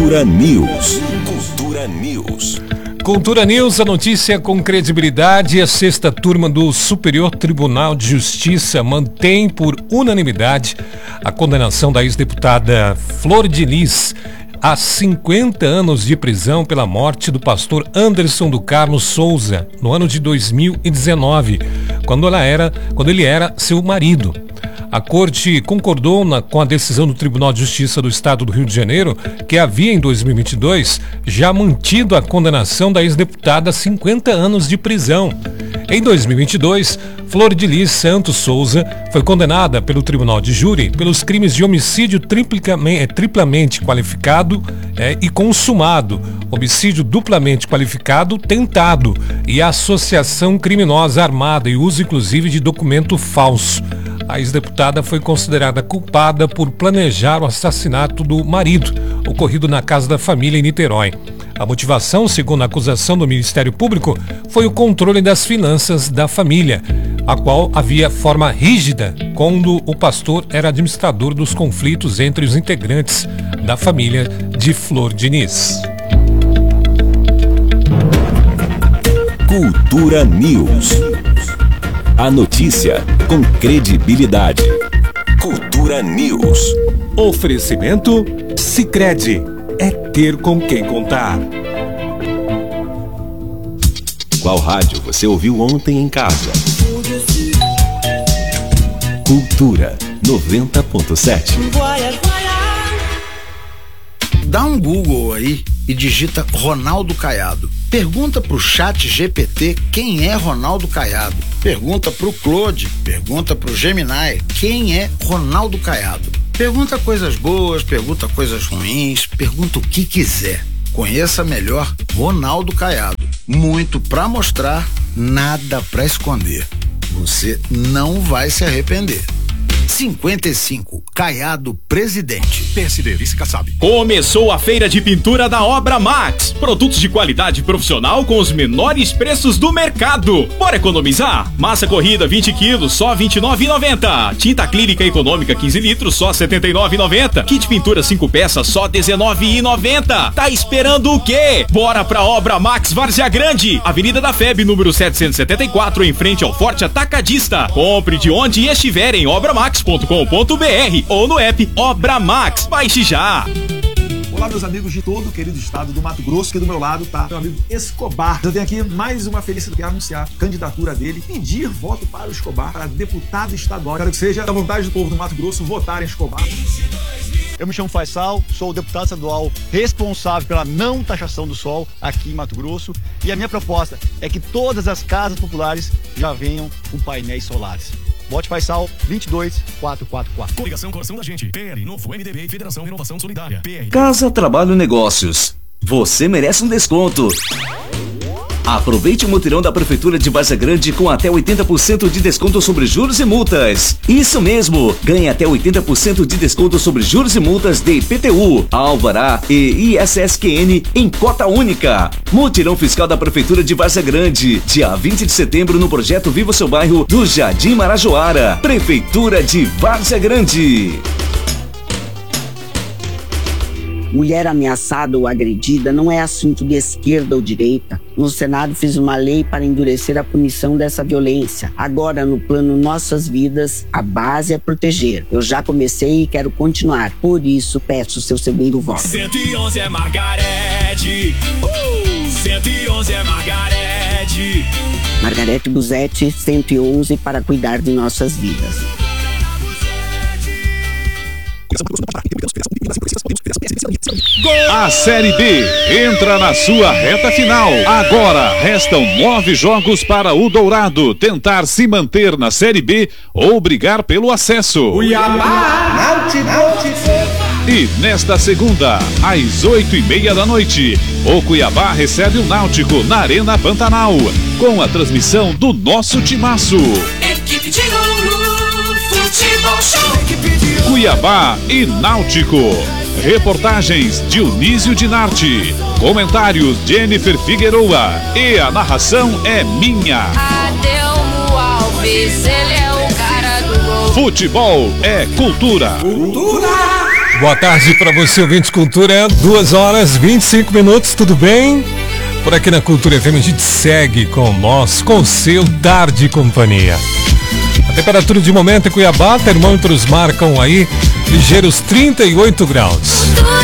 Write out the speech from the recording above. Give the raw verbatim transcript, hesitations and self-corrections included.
Cultura News. Cultura News. Cultura News, a notícia com credibilidade. A sexta turma do Superior Tribunal de Justiça mantém por unanimidade a condenação da ex-deputada Flor de Lis a cinquenta anos de prisão pela morte do pastor Anderson do Carmo Souza no ano de dois mil e dezenove, quando, ela era, quando ele era seu marido. A Corte concordou na, com a decisão do Tribunal de Justiça do Estado do Rio de Janeiro, que havia em dois mil e vinte e dois já mantido a condenação da ex-deputada a cinquenta anos de prisão. Em dois mil e vinte e dois, Flor de Lis Santos Souza foi condenada pelo Tribunal de Júri pelos crimes de homicídio triplamente, triplamente qualificado é, e consumado, homicídio duplamente qualificado tentado e associação criminosa armada e uso inclusive de documento falso. A ex-deputada foi considerada culpada por planejar o assassinato do marido, ocorrido na casa da família em Niterói. A motivação, segundo a acusação do Ministério Público, foi o controle das finanças da família, a qual havia forma rígida quando o pastor era administrador dos conflitos entre os integrantes da família de Flor de Lis. Cultura News. A notícia com credibilidade. Cultura News. Oferecimento Sicredi. É ter com quem contar. Qual rádio você ouviu ontem em casa? Cultura noventa ponto sete. Dá um Google aí e digita Ronaldo Caiado. Pergunta pro chat G P T quem é Ronaldo Caiado. Pergunta pro Claude, pergunta pro Gemini quem é Ronaldo Caiado. Pergunta coisas boas, pergunta coisas ruins, pergunta o que quiser. Conheça melhor Ronaldo Caiado. Muito pra mostrar, nada pra esconder. Você não vai se arrepender. cinquenta e cinco, Caiado Presidente. P S D, vice Kassab. Começou a feira de pintura da Obra Max. Produtos de qualidade profissional com os menores preços do mercado. Bora economizar? Massa corrida vinte quilos, só vinte e nove reais e noventa centavos. Tinta acrílica econômica quinze litros, só setenta e nove reais e noventa centavos. Kit pintura cinco peças, só dezenove reais e noventa centavos. Tá esperando o quê? Bora pra Obra Max Várzea Grande. Avenida da F E B, número setecentos e setenta e quatro, em frente ao Forte Atacadista. Compre de onde estiver em obra max ponto com ponto b r ou no app Obra Max. Baixe já! Olá, meus amigos de todo o querido estado do Mato Grosso, que do meu lado tá meu amigo Escobar. Eu tenho aqui mais uma felicidade de anunciar a candidatura dele, pedir voto para o Escobar, para deputado estadual. Quero que seja da vontade do povo do Mato Grosso votar em Escobar. Eu me chamo Faisal, sou o deputado estadual responsável pela não taxação do sol aqui em Mato Grosso, e a minha proposta é que todas as casas populares já venham com painéis solares. Vote Faisal vinte e dois mil quatrocentos e quarenta e quatro. Coligação Coração da Gente. P L, Novo M D B e Federação Renovação Solidária. P R. Casa Trabalho Negócios. Você merece um desconto. Aproveite o mutirão da Prefeitura de Várzea Grande com até oitenta por cento de desconto sobre juros e multas. Isso mesmo, ganhe até oitenta por cento de desconto sobre juros e multas de I P T U, Alvará e I S S Q N em cota única. Mutirão fiscal da Prefeitura de Várzea Grande, dia vinte de setembro no projeto Viva Seu Bairro do Jardim Marajoara. Prefeitura de Várzea Grande. Mulher ameaçada ou agredida não é assunto de esquerda ou direita. No Senado fiz uma lei para endurecer a punição dessa violência. Agora, no plano Nossas Vidas, a base é proteger. Eu já comecei e quero continuar. Por isso, peço o seu segundo voto. cento e onze é Margarete. Uh! cento e onze é Margarete. Margarete Busetti, cento e onze, para cuidar de nossas vidas. A Série B entra na sua reta final. Agora restam nove jogos para o Dourado tentar se manter na Série B ou brigar pelo acesso. Cuiabá, E nesta segunda, às oito e meia da noite, o Cuiabá recebe o Náutico na Arena Pantanal, com a transmissão do nosso timaço. Equipe de ouro, futebol show. Cuiabá e Náutico. Reportagens Dionísio Dinarte. Comentários Jennifer Figueroa. E a narração é minha. Adelmo Alves, ele é o cara do gol. Futebol é cultura. Cultura. Boa tarde para você, ouvinte Cultura, duas horas e vinte e cinco minutos, tudo bem? Por aqui na Cultura F M a gente segue com nós, com o seu Tarde e Companhia. A temperatura de momento em Cuiabá, termômetros marcam aí ligeiros trinta e oito graus.